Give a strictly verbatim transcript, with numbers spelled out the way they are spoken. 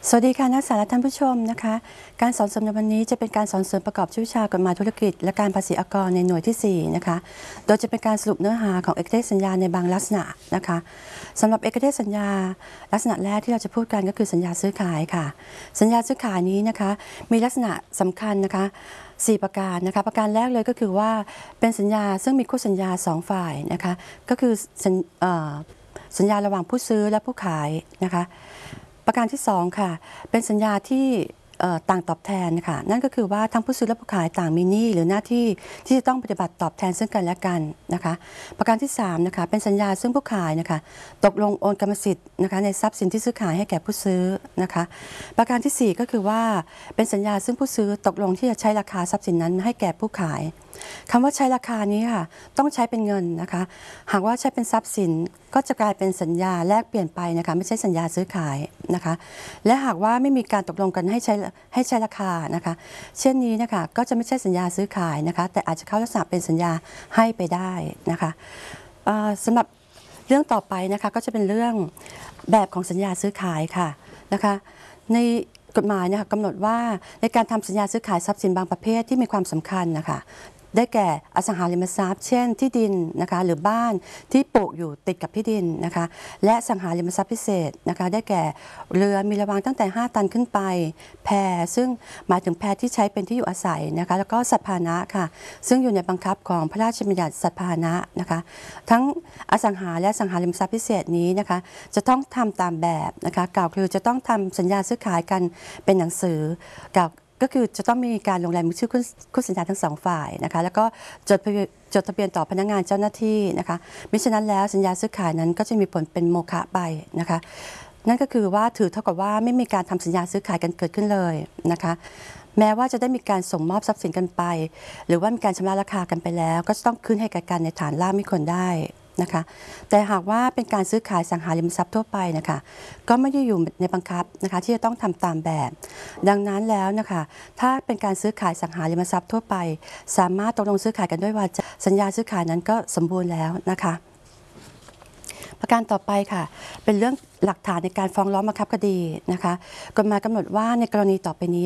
สวัสดีค่ะนักศึกษาและท่านผู้ชมนะคะการสอนเสริมในวันนี้จะเป็นการสอนเสริมประกอบวิชากฎหมายธุรกิจและการภาษีอากรในหน่วยที่สี่นะคะโดยจะเป็นการสรุปเนื้อหาของเอกเทศสัญญาในบางลักษณะนะคะสำหรับเอกเทศสัญญาลักษณะแรกที่เราจะพูดกันก็คือสัญญาซื้อขายค่ะสัญญาซื้อขายนี้นะคะมีลักษณะสำคัญนะคะสี่ประการนะคะประการแรกเลยก็คือว่าเป็นสัญญาซึ่งมีคู่สัญญาสองฝ่ายนะคะก็คือสัญ, สัญญาระหว่างผู้ซื้อและผู้ขายนะคะประการที่สองค่ะเป็นสัญญาที่ต่างตอบแทนค่ะนั่นก็คือว่าทั้งผู้ซื้อและผู้ขายต่างมีหนี้หรือหน้าที่ที่จะต้องปฏิบัติตอบแทนซึ่งกันและกันนะคะประการที่สามนะคะเป็นสัญญาซึ่งผู้ขายนะคะตกลงโอนกรรมสิทธิ์นะคะในทรัพย์สินที่ซื้อขายให้แก่ผู้ซื้อนะคะประการที่สี่ก็คือว่าเป็นสัญญาซึ่งผู้ซื้อตกลงที่จะใช้ราคาทรัพย์สินนั้นให้แก่ผู้ขายคำว่าใช้ราคานี้ค่ะต้องใช้เป็นเงินนะคะหากว่าใช้เป็นทรัพย์สินก็จะกลายเป็นสัญญาแลกเปลี่ยนไปนะคะไม่ใช่สัญญาซื้อขายนะคะและหากว่าไม่มีการตกลงกันให้ใช้ให้ใช้ราคานะคะเช่นนี้นะคะก็จะไม่ใช่สัญญาซื้อขายนะคะแต่อาจจะเข้าลักษณะเป็นสัญญาให้ไปได้นะคะสำหรับเรื่องต่อไปนะคะก็จะเป็นเรื่องแบบของสัญญาซื้อขายค่ะนะคะในกฎหมายนะคะกำหนดว่าในการทำสัญญาซื้อขายทรัพย์สินบางประเภทที่มีความสำคัญนะคะได้แก่อสังหาริมทรัพย์เช่นที่ดินนะคะหรือบ้านที่ปลูกอยู่ติดกับที่ดินนะคะและสังหาริมทรัพย์พิเศษนะคะได้แก่เรือมีระวางตั้งแต่ห้าตันขึ้นไปแพซึ่งหมายถึงแพที่ใช้เป็นที่อยู่อาศัยนะคะแล้วก็สัตว์พาหนะค่ะซึ่งอยู่ในบังคับของพระราชบัญญัติสัตว์พาหนะนะคะทั้งอสังหาและสังหาริมทรัพย์พิเศษนี้นะคะจะต้องทำตามแบบนะคะกล่าวคือจะต้องทำสัญญาซื้อขายกันเป็นหนังสือกล่าวก็คือจะต้องมีการลงลายมือชื่อคู่สัญญาทั้งสองฝ่ายนะคะแล้วก็จดจดทะเบียนต่อพนักงานเจ้าหน้าที่นะคะมิฉะนั้นแล้วสัญญาซื้อขายนั้นก็จะมีผลเป็นโมฆะไปนะคะนั่นก็คือว่าถือเท่ากับว่าไม่มีการทำสัญญาซื้อขายกันเกิดขึ้นเลยนะคะแม้ว่าจะได้มีการส่งมอบทรัพย์สินกันไปหรือว่ามีการชำระราคากันไปแล้วก็จะต้องคืนให้แก่กันในฐานล่าไม่ควรได้นะคะแต่หากว่าเป็นการซื้อขายสังหาริมทรัพย์ทั่วไปนะคะก็ไม่ได้อยู่ในบังคับนะคะที่จะต้องทำตามแบบดังนั้นแล้วนะคะถ้าเป็นการซื้อขายสังหาริมทรัพย์ทั่วไปสามารถตกลงซื้อขายกันด้วยวาจาสัญญาซื้อขายนั้นก็สมบูรณ์แล้วนะคะประการต่อไปค่ะเป็นเรื่องหลักฐานในการฟ้องร้องบังคับคดีนะคะกฎหมายกำหนดว่าในกรณีต่อไปนี้